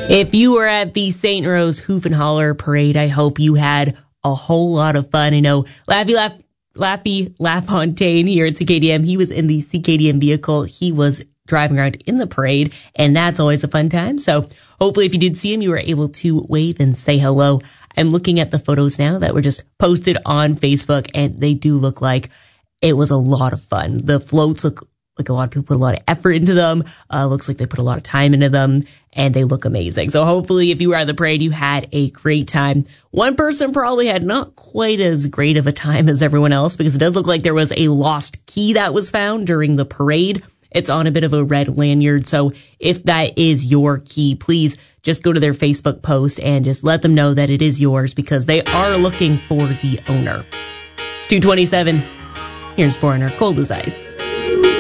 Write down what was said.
If you were at the St. Rose Hoof and Holler Parade, I hope you had a whole lot of fun. I know Laffy LaFontaine here at CKDM, he was in the CKDM vehicle. He was driving around in the parade, and that's always a fun time. So hopefully if you did see him, you were able to wave and say hello. I'm looking at the photos now that were just posted on Facebook, and they do look like it was a lot of fun. The floats look like a lot of people put a lot of effort into them. Looks like they put a lot of time into them, and they look amazing. So hopefully if you were at the parade, you had a great time. One person probably had not quite as great of a time as everyone else, because it does look like there was a lost key that was found during the parade. It's on a bit of a red lanyard. So if that is your key, please just go to their Facebook post and just let them know that it is yours, because they are looking for the owner. It's 2:27. Here's Foreigner, Cold as Ice.